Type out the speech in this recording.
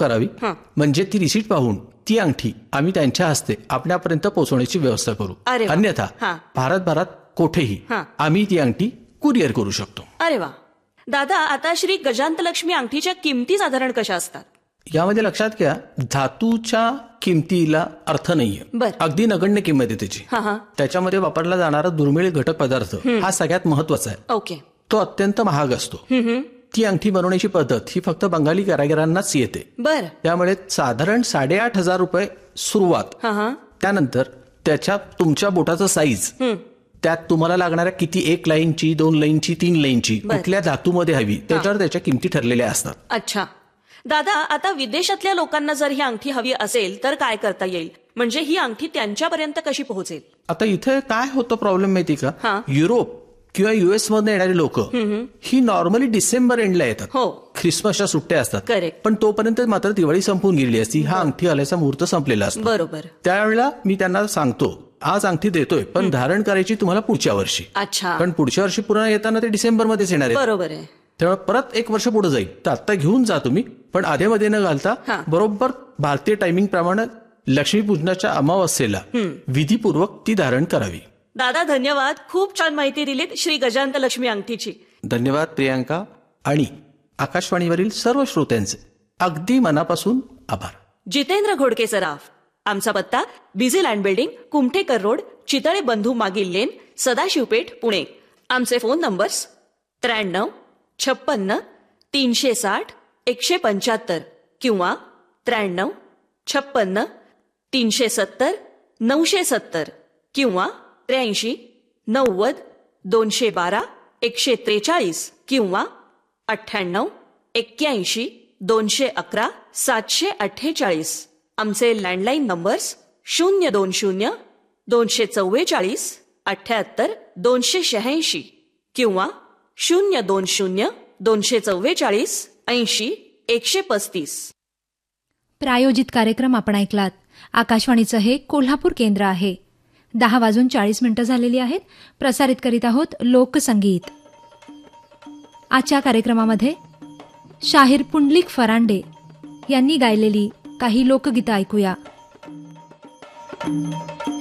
करावी, म्हणजे ती रिसीट पाहून ती अंगठी आम्ही त्यांच्या हस्ते आपल्यापर्यंत पोहोचवण्याची व्यवस्था करू. अन्यथा भारतभरात कोठेही आम्ही ती अंगठी कुरिअर करू शकतो. अरे वा. दादा, आता श्री गजांतलक्ष्मी अंगठीच्या किमती साधारण कशा असतात? यामध्ये लक्षात घ्या, धातूच्या किमतीला अर्थ नाहीये. अगदी नगण्य किंमत आहे त्याची. त्याच्यामध्ये वापरला जाणारा दुर्मिळ घटक पदार्थ हा सगळ्यात महत्वाचा आहे. ओके. तो अत्यंत महाग असतो. ती अंगठी बनवण्याची पद्धत ही फक्त बंगाली कारागिरांनाच येते. त्यामुळे साधारण 8,500 रुपये सुरुवात. त्यानंतर त्याच्या तुमच्या बोटाचं साईज, त्यात तुम्हाला लागणाऱ्या किती 1 लाईनची, 2 लाईनची, 3 लाईनची, कुठल्या धातूमध्ये हवी त्याच्यावर त्याच्या किमती ठरलेल्या असतात. अच्छा. दादा, आता विदेशातल्या लोकांना जर ही अंगठी हवी असेल तर काय करता येईल? म्हणजे ही अंगठी त्यांच्यापर्यंत कशी पोहोचेल? आता इथे काय होतं प्रॉब्लेम माहिती का, युरोप किंवा युएस मधून येणारी लोक ही नॉर्मली डिसेंबर एंडला येतात. ख्रिसमसच्या सुट्ट्या असतात. पण तोपर्यंत मात्र दिवाळी संपून गेली असती, हा अंगठी आल्याचा मुहूर्त संपलेला असतो. बरोबर. त्यावेळेला मी त्यांना सांगतो, आज अंगठी देतोय पण धारण करायची तुम्हाला पुढच्या वर्षी. अच्छा. कारण पुढच्या वर्षी पुन्हा येताना ते डिसेंबरमध्येच येणार आहे. बरोबर आहे. तेव्हा परत 1 वर्ष पुढे जाईल. तर आता घेऊन जा तुम्ही, पण आधेमध्ये न घालता बरोबर भारतीय टायमिंग प्रमाणे लक्ष्मीपूजनाच्या अमावस्येला विधीपूर्वक ती धारण करावी. दादा, धन्यवाद. खूप छान माहिती दिलीत श्री गजांतलक्ष्मी अंगठीची. धन्यवाद प्रियांका, आणि आकाशवाणीवरील सर्व श्रोत्यांचे अगदी मनापासून आभार. जितेंद्र घोडके सराफ. आमचा पत्ता busy land building, Kumthekar road, Chitale बंधू मागील लेन, सदाशिवपेठ, पुणे. आमचे फोन नंबर्स 93 56 360 175 किंवा 93 56 370 970 किंवा 83 90 212 143 किंवा 98 81 211 748. आमचे लँडलाईन नंबर्स 020 244 78 286 किंवा 020 244 80 135. प्रायोजित कार्यक्रम आपण ऐकलात. आकाशवाणीचं हे कोल्हापूर केंद्र आहे. 10:40 झालेली आहेत. प्रसारित करीत आहोत लोकसंगीत. आजच्या कार्यक्रमामध्ये शाहीर पुंडलिक फरांडे यांनी गायलेली काही लोकगीतं ऐकूया.